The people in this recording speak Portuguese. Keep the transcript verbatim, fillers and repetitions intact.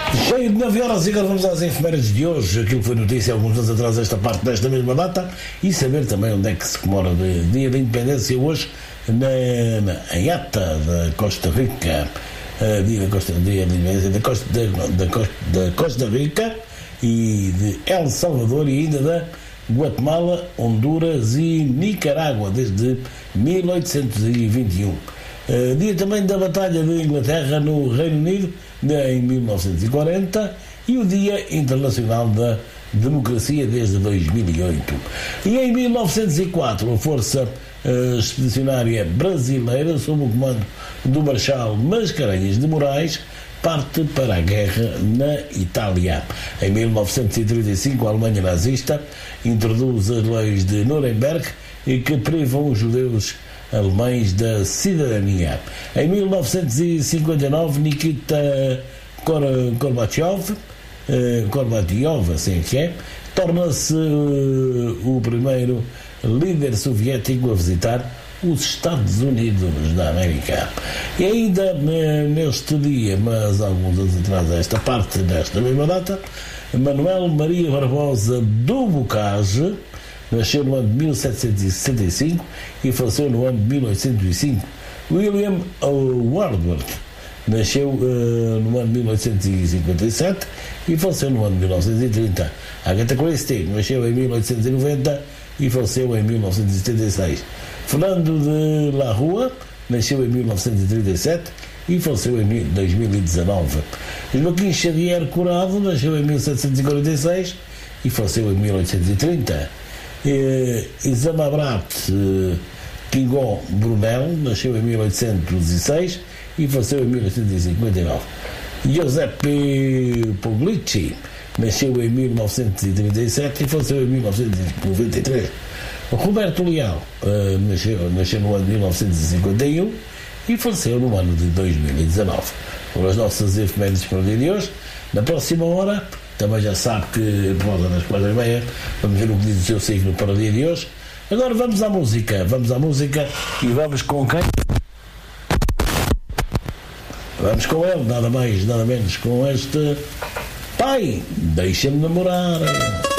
Cheio de nove horas e agora vamos às efemérides de hoje. Aquilo que foi notícia alguns anos atrás, esta parte desta mesma data, e saber também onde é que se comemora o Dia da Independência hoje, na, na, em Ata, da Costa Rica. Uh, dia da Costa, dia da Independência da Costa, da, da, Costa, da Costa Rica e de El Salvador e ainda da Guatemala, Honduras e Nicarágua desde mil oitocentos e vinte e um. Uh, dia também da Batalha de Inglaterra no Reino Unido, em mil novecentos e quarenta, e o Dia Internacional da Democracia desde dois mil e oito. E em mil novecentos e quatro, a Força uh, Expedicionária Brasileira, sob o comando do Marechal Mascarenhas de Moraes, parte para a guerra na Itália. Em mil novecentos e trinta e cinco, a Alemanha nazista introduz as leis de Nuremberg e que privam os judeus alemães da cidadania. Em mil novecentos e cinquenta e nove, Nikita Gorbachev, eh, Gorbachev, assim que é, torna-se uh, o primeiro líder soviético a visitar os Estados Unidos da América. E ainda neste dia, mas alguns anos atrás, esta parte desta mesma data, Manuel Maria Barbosa do Bocage nasceu no ano de mil setecentos e sessenta e cinco e faleceu no ano de mil oitocentos e cinco. William Wordsworth nasceu uh, no ano de mil oitocentos e cinquenta e sete e faleceu no ano de mil novecentos e trinta. Agatha Christie nasceu em mil oitocentos e noventa e faleceu em mil novecentos e setenta e seis. Fernando de la Rua nasceu em mil novecentos e trinta e sete e faleceu em dois mil e dezanove. Joaquim Xavier Curado nasceu em mil setecentos e quarenta e seis e faleceu em mil oitocentos e trinta. Eh, Isamabrat eh, Pingon Brunel nasceu em mil oitocentos e seis e faleceu em mil oitocentos e cinquenta e nove. Giuseppe Puglici nasceu em mil novecentos e trinta e sete e faleceu em mil novecentos e noventa e três. Roberto Leal uh, nasceu, nasceu no ano de mil novecentos e cinquenta e um e faleceu no ano de dois mil e dezanove. Foram as nossas efemérides para o dia de hoje. Na próxima hora, também já sabe que por volta das quatro e meia, vamos ver o que diz o seu signo para o dia de hoje. Agora vamos à música, vamos à música e vamos com quem? Vamos com ele, nada mais, nada menos, com este Pai, deixa-me namorar.